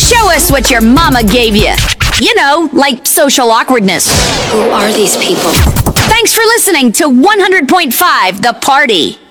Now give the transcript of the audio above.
Show us what your mama gave you. You know, like social awkwardness. Who are these people? Thanks for listening to 100.5 The Party.